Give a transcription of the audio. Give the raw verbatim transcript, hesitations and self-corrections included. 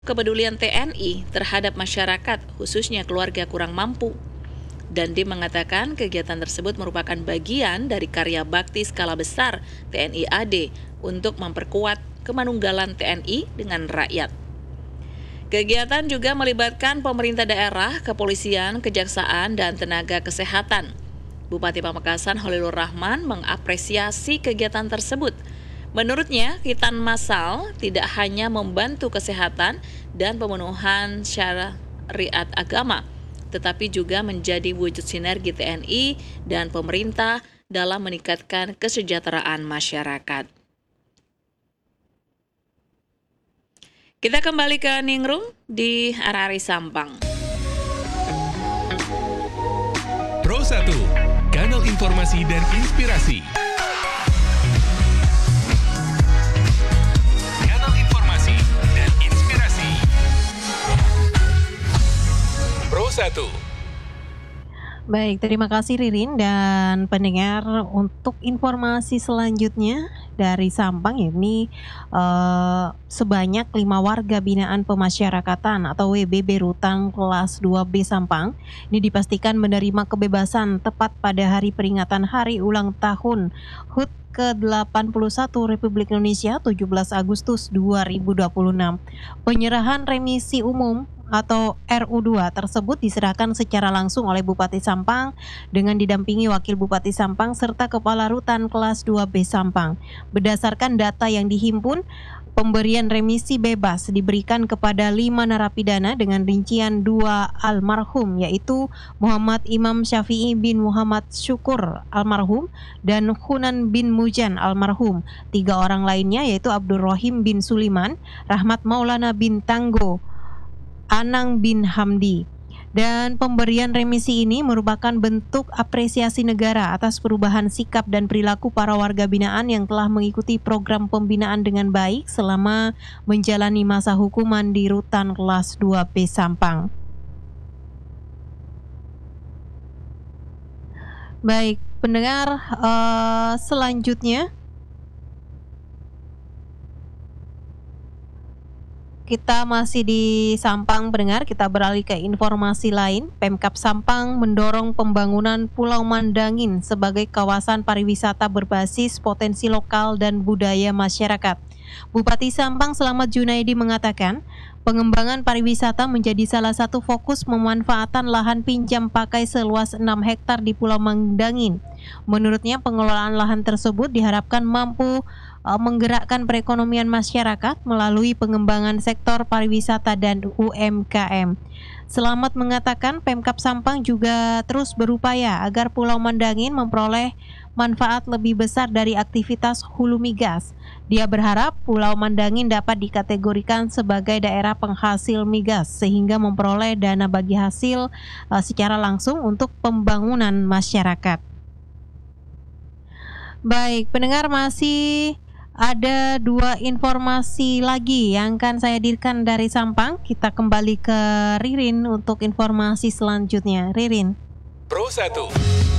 Kepedulian T N I terhadap masyarakat, khususnya keluarga kurang mampu. Dandim mengatakan kegiatan tersebut merupakan bagian dari karya bakti skala besar T N I A D untuk memperkuat kemanunggalan T N I dengan rakyat. Kegiatan juga melibatkan pemerintah daerah, kepolisian, kejaksaan, dan tenaga kesehatan. Bupati Pamekasan Holilur Rahman mengapresiasi kegiatan tersebut. Menurutnya, khitan massal tidak hanya membantu kesehatan dan pemenuhan syariat agama, tetapi juga menjadi wujud sinergi T N I dan pemerintah dalam meningkatkan kesejahteraan masyarakat. Kita kembali ke Ningrum di R R I Sampang. Pro satu, kanal informasi dan inspirasi. Kanal informasi dan inspirasi. Pro satu. Baik, terima kasih Ririn dan pendengar. Untuk informasi selanjutnya dari Sampang ini eh, sebanyak lima warga binaan pemasyarakatan atau W B B Rutan kelas dua B Sampang ini dipastikan menerima kebebasan tepat pada hari peringatan Hari Ulang Tahun H U T ke delapan puluh satu Republik Indonesia tujuh belas Agustus dua ribu dua puluh enam. Penyerahan remisi umum atau R U dua tersebut diserahkan secara langsung oleh Bupati Sampang dengan didampingi Wakil Bupati Sampang serta Kepala Rutan kelas dua B Sampang. Berdasarkan data yang dihimpun, pemberian remisi bebas diberikan kepada lima narapidana dengan rincian dua almarhum, yaitu Muhammad Imam Syafi'i bin Muhammad Syukur almarhum dan Hunan bin Mujan almarhum. Tiga orang lainnya yaitu Abdul Rohim bin Suliman, Rahmat Maulana bin Tanggo, Anang bin Hamdi. Dan pemberian remisi ini merupakan bentuk apresiasi negara atas perubahan sikap dan perilaku para warga binaan yang telah mengikuti program pembinaan dengan baik selama menjalani masa hukuman di Rutan kelas dua B Sampang. Baik, pendengar, uh, selanjutnya kita masih di Sampang, pendengar. Kita beralih ke informasi lain. Pemkab Sampang mendorong pembangunan Pulau Mandangin sebagai kawasan pariwisata berbasis potensi lokal dan budaya masyarakat. Bupati Sampang Slamet Junaidi mengatakan, pengembangan pariwisata menjadi salah satu fokus pemanfaatan lahan pinjam pakai seluas enam hektar di Pulau Mandangin. Menurutnya, pengelolaan lahan tersebut diharapkan mampu uh, menggerakkan perekonomian masyarakat melalui pengembangan sektor pariwisata dan U M K M. Slamet mengatakan Pemkab Sampang juga terus berupaya agar Pulau Mandangin memperoleh manfaat lebih besar dari aktivitas hulu migas. Dia berharap Pulau Mandangin dapat dikategorikan sebagai daerah penghasil migas sehingga memperoleh dana bagi hasil uh, secara langsung untuk pembangunan masyarakat. Baik, pendengar, masih ada dua informasi lagi yang akan saya hadirkan dari Sampang. Kita kembali ke Ririn untuk informasi selanjutnya. Ririn. Pro satu.